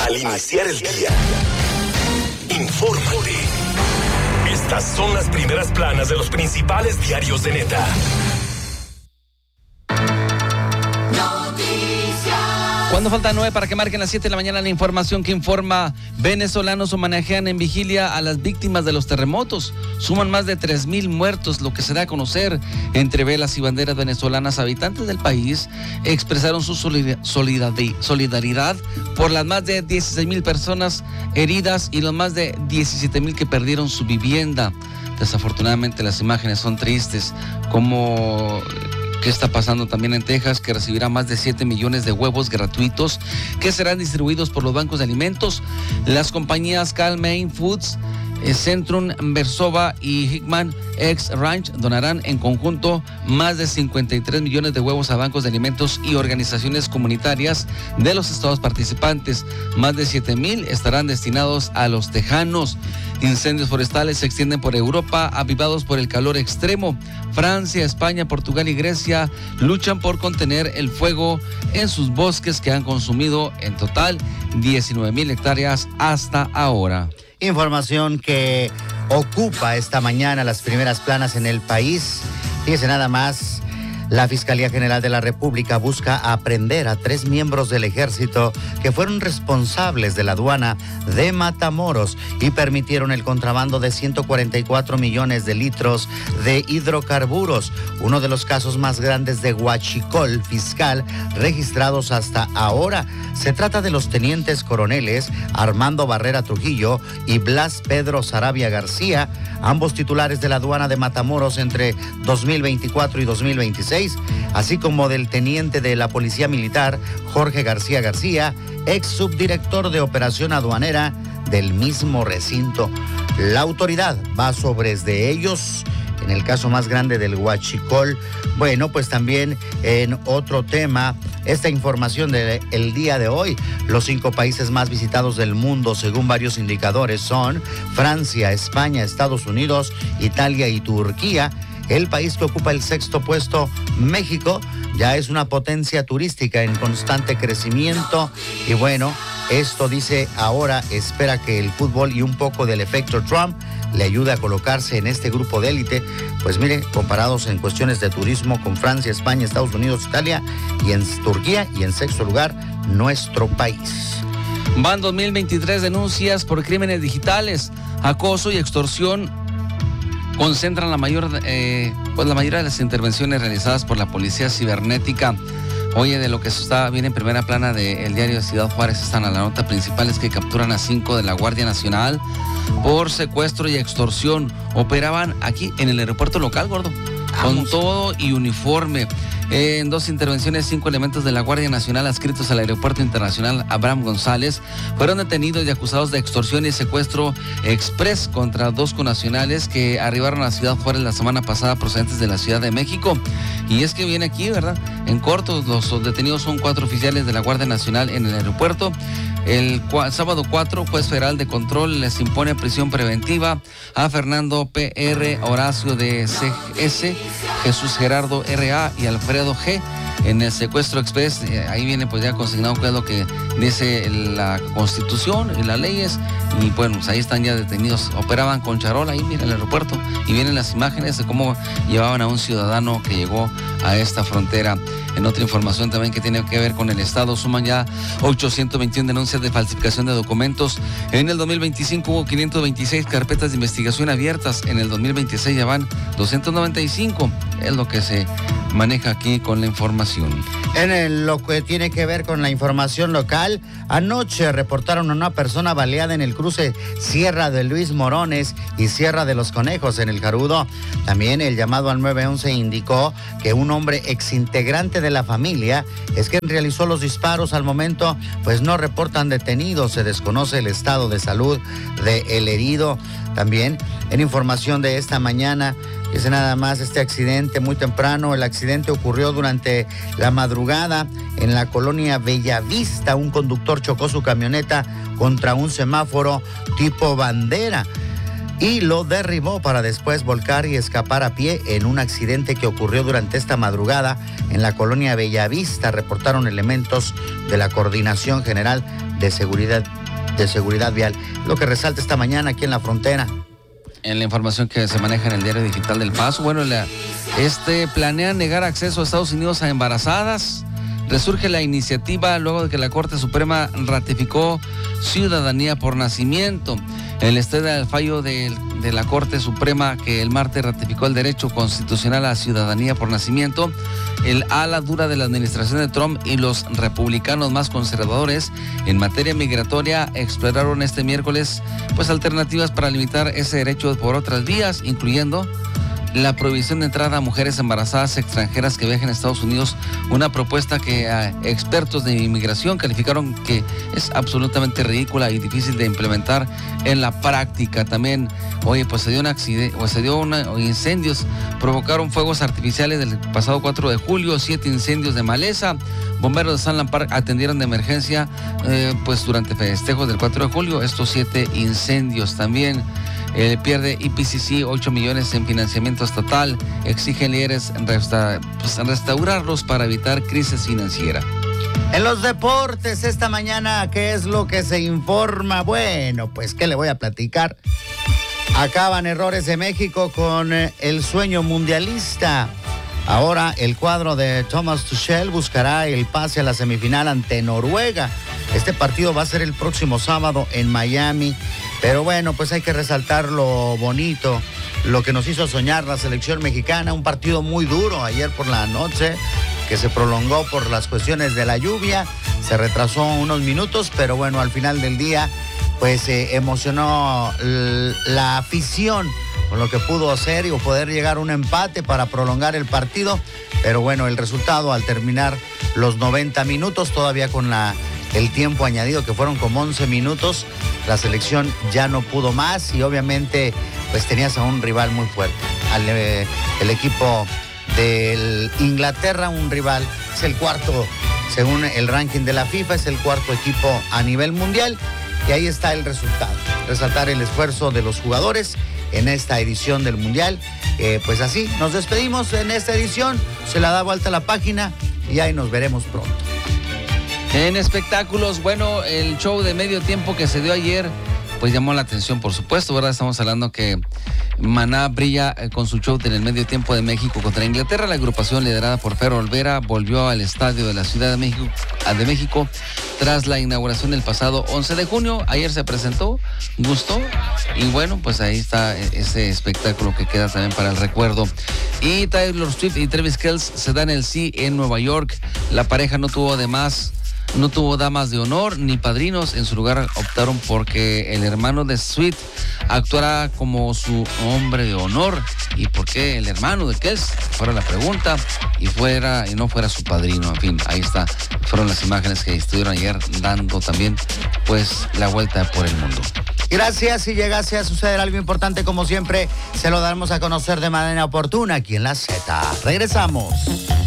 Al iniciar el día, infórmate. Estas son las primeras planas de los principales diarios de Neta. Cuando faltan 9 para que marquen las 7 de la mañana, la información que informa: venezolanos homenajean en vigilia a las víctimas de los terremotos. Suman más de 3,000 muertos, lo que se da a conocer. Entre velas y banderas venezolanas, habitantes del país expresaron su solidaridad por las más de 16,000 personas heridas y los más de 17,000 que perdieron su vivienda. Desafortunadamente las imágenes son tristes, como ¿qué está pasando también en Texas? Que recibirá más de 7 millones de huevos gratuitos que serán distribuidos por los bancos de alimentos. Las compañías Cal-Maine Foods, Centrum, Versova y Hickman X Ranch donarán en conjunto más de 53 millones de huevos a bancos de alimentos y organizaciones comunitarias de los estados participantes. Más de 7,000 estarán destinados a los tejanos. Incendios forestales se extienden por Europa, avivados por el calor extremo. Francia, España, Portugal y Grecia luchan por contener el fuego en sus bosques, que han consumido en total 19,000 hectáreas hasta ahora. Información que ocupa esta mañana las primeras planas en el país. Fíjese nada más, la Fiscalía General de la República busca aprehender a 3 miembros del ejército que fueron responsables de la aduana de Matamoros y permitieron el contrabando de 144 millones de litros de hidrocarburos, uno de los casos más grandes de huachicol fiscal registrados hasta ahora. Se trata de los tenientes coroneles Armando Barrera Trujillo y Blas Pedro Sarabia García, ambos titulares de la aduana de Matamoros entre 2024 y 2026, así como del teniente de la Policía Militar Jorge García García, ex subdirector de operación aduanera del mismo recinto. La autoridad va sobre de ellos en el caso más grande del huachicol. Bueno, pues también en otro tema, esta información del día de hoy: los 5 países más visitados del mundo según varios indicadores son Francia, España, Estados Unidos, Italia y Turquía. El país que ocupa el 6º puesto, México, ya es una potencia turística en constante crecimiento. Y bueno, esto dice ahora, espera que el fútbol y un poco del efecto Trump le ayude a colocarse en este grupo de élite. Pues mire, comparados en cuestiones de turismo con Francia, España, Estados Unidos, Italia y en Turquía, y en 6º lugar, nuestro país. Van 2,023 denuncias por crímenes digitales, acoso y extorsión. Concentran la mayoría de las intervenciones realizadas por la Policía Cibernética. Oye, de lo que viene en primera plana del diario de Ciudad Juárez, están a la nota principal, es que capturan a 5 de la Guardia Nacional por secuestro y extorsión. Operaban aquí en el aeropuerto local, gordo, con todo y uniforme. En 2 intervenciones, 5 elementos de la Guardia Nacional adscritos al Aeropuerto Internacional Abraham González fueron detenidos y acusados de extorsión y secuestro express contra 2 connacionales que arribaron a Ciudad Juárez la semana pasada procedentes de la Ciudad de México. Y es que viene aquí, ¿verdad? En corto, los detenidos son 4 oficiales de la Guardia Nacional en el aeropuerto. El sábado 4, juez federal de control les impone prisión preventiva a Fernando P.R., Horacio de C.S., Jesús Gerardo R.A. y Alfredo G. en el secuestro express. Ahí viene pues ya consignado qué es lo que dice la Constitución y las leyes. Y bueno, pues ahí están ya detenidos. Operaban con charola ahí, mira, el aeropuerto. Y vienen las imágenes de cómo llevaban a un ciudadano que llegó a esta frontera. En otra información también que tiene que ver con el Estado, suman ya 821 denuncias de falsificación de documentos. En el 2025 hubo 526 carpetas de investigación abiertas. En el 2026 ya van 295. Es lo que se maneja aquí con la información. Lo que tiene que ver con la información local, anoche reportaron a una persona baleada en el cruce Sierra de Luis Morones y Sierra de los Conejos en el Carudo. También el llamado al 911 indicó que un hombre exintegrante de la familia es quien realizó los disparos. Al momento pues no reportan detenidos, se desconoce el estado de salud del herido. También en información de esta mañana, es nada más este accidente muy temprano. El accidente ocurrió durante la madrugada en la colonia Bellavista. Un conductor chocó su camioneta contra un semáforo tipo bandera. y lo derribó para después volcar y escapar a pie en un accidente que ocurrió durante esta madrugada en la colonia Bellavista, reportaron elementos de la Coordinación General de Seguridad Vial. Lo que resalta esta mañana aquí en la frontera. En la información que se maneja en el diario digital del Paso, bueno, planean negar acceso a Estados Unidos a embarazadas. Resurge la iniciativa luego de que la Corte Suprema ratificó ciudadanía por nacimiento. El del fallo de la Corte Suprema que el martes ratificó el derecho constitucional a ciudadanía por nacimiento, el ala dura de la administración de Trump y los republicanos más conservadores en materia migratoria exploraron este miércoles alternativas para limitar ese derecho por otras vías, incluyendo la prohibición de entrada a mujeres embarazadas extranjeras que viajen a Estados Unidos, una propuesta que expertos de inmigración calificaron que es absolutamente ridícula y difícil de implementar en la práctica. También, se dio un accidente, incendios, provocaron fuegos artificiales del pasado 4 de julio, 7 incendios de maleza. Bomberos de Sunland Park atendieron de emergencia, durante festejos del 4 de julio, estos 7 incendios también. Pierde IPCC 8 millones en financiamiento estatal. Exigen líderes restaurarlos para evitar crisis financiera. En los deportes esta mañana, ¿qué es lo que se informa? Bueno, ¿qué le voy a platicar? Acaban errores de México con el sueño mundialista. Ahora el cuadro de Thomas Tuchel buscará el pase a la semifinal ante Noruega. Este partido va a ser el próximo sábado en Miami. Pero bueno, hay que resaltar lo bonito, lo que nos hizo soñar la selección mexicana. Un partido muy duro ayer por la noche, que se prolongó por las cuestiones de la lluvia. Se retrasó unos minutos, pero bueno, al final del día, emocionó la afición con lo que pudo hacer y poder llegar a un empate para prolongar el partido. Pero bueno, el resultado al terminar los 90 minutos, todavía con el tiempo añadido, que fueron como 11 minutos, la selección ya no pudo más y obviamente tenías a un rival muy fuerte. El equipo de Inglaterra, un rival, es el cuarto, según el ranking de la FIFA, es el cuarto equipo a nivel mundial y ahí está el resultado. Resaltar el esfuerzo de los jugadores en esta edición del mundial. Así, nos despedimos en esta edición, se la da vuelta a la página y ahí nos veremos pronto. En espectáculos, el show de medio tiempo que se dio ayer, llamó la atención, por supuesto, ¿verdad? Estamos hablando que Maná brilla con su show en el medio tiempo de México contra Inglaterra. La agrupación liderada por Fer Olvera volvió al estadio de la Ciudad de México tras la inauguración del pasado 11 de junio. Ayer se presentó, gustó y ahí está ese espectáculo que queda también para el recuerdo. Y Taylor Swift y Travis Kelce se dan el sí en Nueva York. La pareja no tuvo damas de honor ni padrinos. En su lugar optaron porque el hermano de Swift actuara como su hombre de honor. ¿Y por qué el hermano de Kelce? Fuera la pregunta. Y no fuera su padrino. En fin, ahí está. Fueron las imágenes que estuvieron ayer dando también la vuelta por el mundo. Gracias. Si llegase a suceder algo importante, como siempre, se lo daremos a conocer de manera oportuna aquí en La Z. Regresamos.